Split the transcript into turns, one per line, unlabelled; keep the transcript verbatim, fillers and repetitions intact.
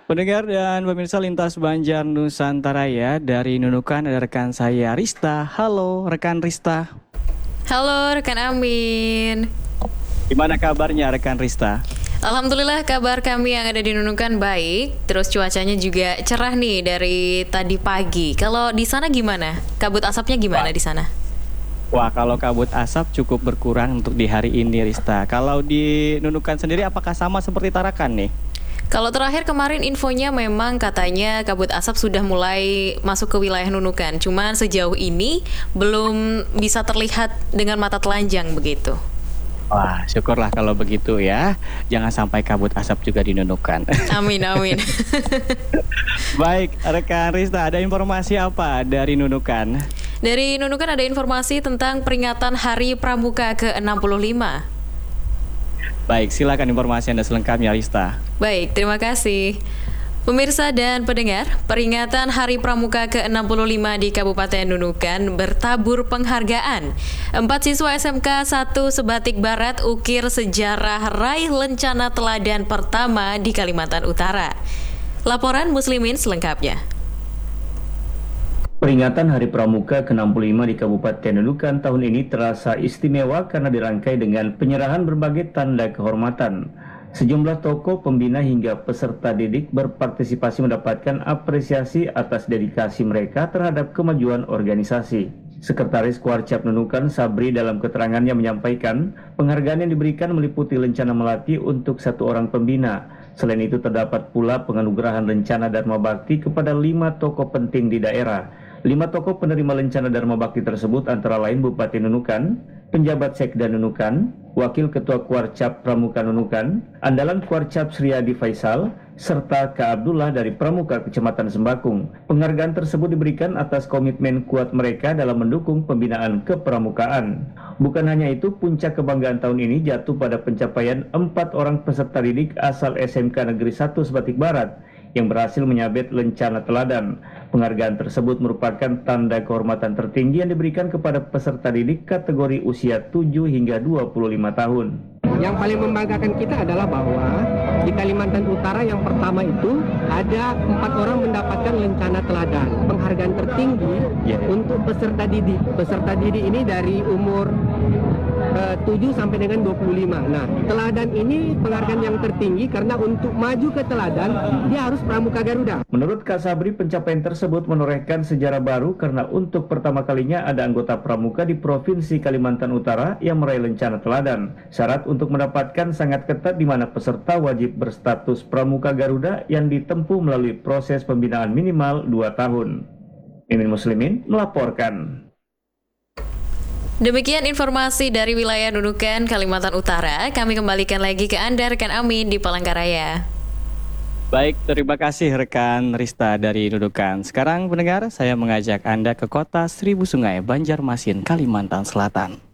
Pendengar dan pemirsa Lintas Banjar Nusantara ya, dari Nunukan ada rekan saya Rista. Halo rekan Rista.
Halo rekan Amin.
Gimana kabarnya rekan Rista?
Alhamdulillah kabar kami yang ada di Nunukan baik. Terus cuacanya juga cerah nih dari tadi pagi. Kalau di sana gimana? Kabut asapnya gimana
Wah.
di sana?
Wah, kalau kabut asap cukup berkurang untuk di hari ini Rista. Kalau di Nunukan sendiri apakah sama seperti Tarakan nih?
Kalau terakhir kemarin infonya memang katanya kabut asap sudah mulai masuk ke wilayah Nunukan. Cuman sejauh ini belum bisa terlihat dengan mata telanjang begitu.
Wah, syukurlah kalau begitu ya. Jangan sampai kabut asap juga di Nunukan.
Amin, amin.
Baik, rekan Rista, ada informasi apa dari Nunukan?
Dari Nunukan ada informasi tentang peringatan Hari Pramuka ke enam puluh lima.
Baik, silakan informasi Anda selengkapnya Rista.
Baik, terima kasih. Pemirsa dan pendengar, peringatan Hari Pramuka ke enam puluh lima di Kabupaten Nunukan bertabur penghargaan. Empat siswa S M K satu Sebatik Barat ukir sejarah raih lencana teladan pertama di Kalimantan Utara. Laporan Muslimin selengkapnya.
Peringatan Hari Pramuka ke enam puluh lima di Kabupaten Nunukan tahun ini terasa istimewa karena dirangkai dengan penyerahan berbagai tanda kehormatan. Sejumlah tokoh pembina hingga peserta didik berpartisipasi mendapatkan apresiasi atas dedikasi mereka terhadap kemajuan organisasi. Sekretaris Kuarcap Nunukan Sabri dalam keterangannya menyampaikan penghargaan yang diberikan meliputi lencana melati untuk satu orang pembina. Selain itu terdapat pula penganugerahan lencana Dharma Bakti kepada lima tokoh penting di daerah. Lima tokoh penerima lencana Dharma Bakti tersebut antara lain Bupati Nunukan, penjabat Sekda Nunukan, Wakil Ketua Kuarcap Pramuka Nunukan, Andalan Kuarcap Sriadi Faisal, serta Ka Abdullah dari Pramuka Kecamatan Sembakung. Penghargaan tersebut diberikan atas komitmen kuat mereka dalam mendukung pembinaan kepramukaan. Bukan hanya itu, puncak kebanggaan tahun ini jatuh pada pencapaian empat orang peserta didik asal S M K Negeri satu Sebatik Barat yang berhasil menyabet lencana teladan. Penghargaan tersebut merupakan tanda kehormatan tertinggi yang diberikan kepada peserta didik kategori usia tujuh hingga dua puluh lima tahun.
Yang paling membanggakan kita adalah bahwa di Kalimantan Utara yang pertama itu ada empat orang mendapatkan lencana teladan. Penghargaan tertinggi yeah. untuk peserta didik. Peserta didik ini dari umur uh, tujuh sampai dengan dua puluh lima. Nah, teladan ini penghargaan yang tertinggi karena untuk maju ke teladan dia harus Pramuka Garuda.
Menurut Kak Sabri, pencapaian tersebut menorehkan sejarah baru karena untuk pertama kalinya ada anggota Pramuka di Provinsi Kalimantan Utara yang meraih lencana teladan. Syarat untuk mendapatkan sangat ketat di mana peserta wajib berstatus Pramuka Garuda yang ditempuh melalui proses pembinaan minimal dua tahun. Mimin Muslimin melaporkan.
Demikian informasi dari wilayah Nunukan, Kalimantan Utara. Kami kembalikan lagi ke Anda, rekan Amin di Palangkaraya.
Baik, terima kasih rekan Rista dari Nunukan. Sekarang pendengar, saya mengajak Anda ke kota Seribu Sungai, Banjarmasin, Kalimantan Selatan.